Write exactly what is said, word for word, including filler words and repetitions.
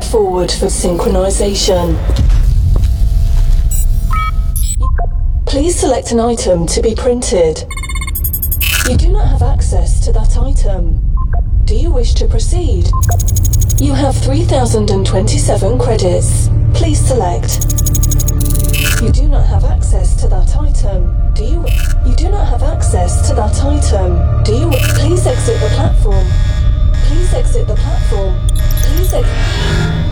forward for synchronization. Please select an item to be printed. You do not have access to that item. Do you wish to proceed? You have three thousand twenty-seven credits. Please select. You do not have access to that item. Do you? You do not have access to that item. Do you? Please exit the platform. Please exit the platform. Please exit.